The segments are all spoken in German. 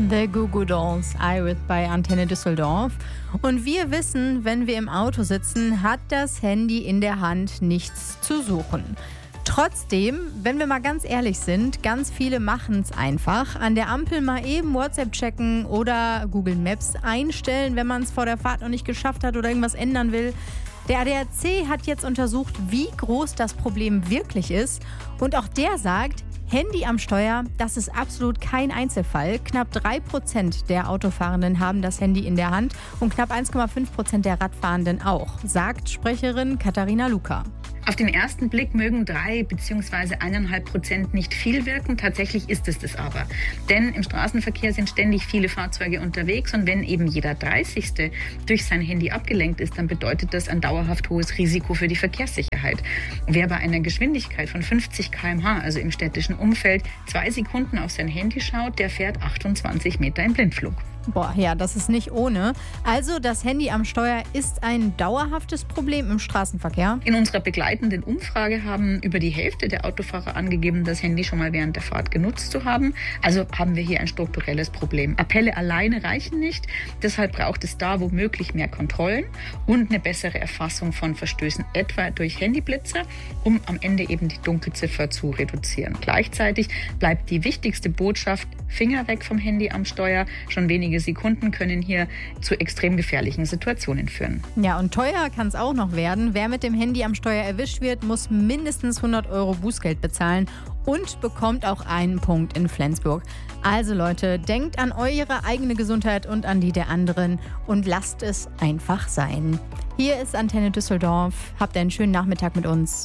The Goo Goo Dolls, Iris bei Antenne Düsseldorf. Und wir wissen, wenn wir im Auto sitzen, hat das Handy in der Hand nichts zu suchen. Trotzdem, wenn wir mal ganz ehrlich sind, ganz viele machen es einfach. An der Ampel mal eben WhatsApp checken oder Google Maps einstellen, wenn man es vor der Fahrt noch nicht geschafft hat oder irgendwas ändern will. Der ADAC hat jetzt untersucht, wie groß das Problem wirklich ist. Und auch der sagt, Handy am Steuer, das ist absolut kein Einzelfall. Knapp 3% der Autofahrenden haben das Handy in der Hand und knapp 1,5% der Radfahrenden auch, sagt Sprecherin Katharina Luca. Auf den ersten Blick mögen 3 bzw. 1,5% nicht viel wirken. Tatsächlich ist es das aber. Denn im Straßenverkehr sind ständig viele Fahrzeuge unterwegs und wenn eben jeder 30. durch sein Handy abgelenkt ist, dann bedeutet das ein dauerhaft hohes Risiko für die Verkehrssicherheit. Wer bei einer Geschwindigkeit von 50 km/h, also im städtischen Umfeld, 2 Sekunden auf sein Handy schaut, der fährt 28 Meter im Blindflug. Boah, ja, das ist nicht ohne. Also das Handy am Steuer ist ein dauerhaftes Problem im Straßenverkehr. In unserer begleitenden Umfrage haben über die Hälfte der Autofahrer angegeben, das Handy schon mal während der Fahrt genutzt zu haben. Also haben wir hier ein strukturelles Problem. Appelle alleine reichen nicht. Deshalb braucht es da womöglich mehr Kontrollen und eine bessere Erfassung von Verstößen, etwa durch Handyblitzer, um am Ende eben die Dunkelziffer zu reduzieren. Gleichzeitig bleibt die wichtigste Botschaft: Finger weg vom Handy am Steuer. Schon wenige Sekunden können hier zu extrem gefährlichen Situationen führen. Ja, und teuer kann es auch noch werden. Wer mit dem Handy am Steuer erwischt wird, muss mindestens 100 € Bußgeld bezahlen und bekommt auch einen Punkt in Flensburg. Also Leute, denkt an eure eigene Gesundheit und an die der anderen und lasst es einfach sein. Hier ist Antenne Düsseldorf. Habt einen schönen Nachmittag mit uns.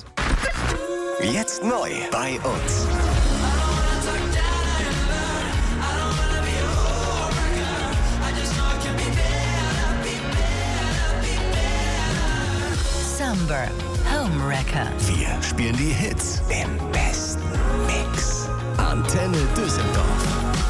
Jetzt neu bei uns. Summer Homewrecker. Wir spielen die Hits